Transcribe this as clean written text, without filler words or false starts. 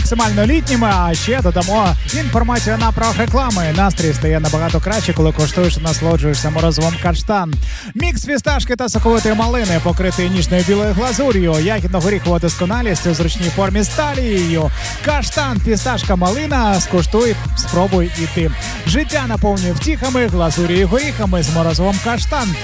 максимально літніми, а ще додамо інформацію на правах реклами. Настрій стає набагато краще, коли коштуєш і насолоджуєшся морозивом каштан. Мікс фісташки та соковитої малини, покритий ніжною білою глазур'ю, ягідно-горіхова досконалість у зручній формі з талією. Каштан, фісташка, малина, скуштуй, спробуй і ти. Життя наповнює втіхами, глазур'ю і горіхами з морозивом каштан.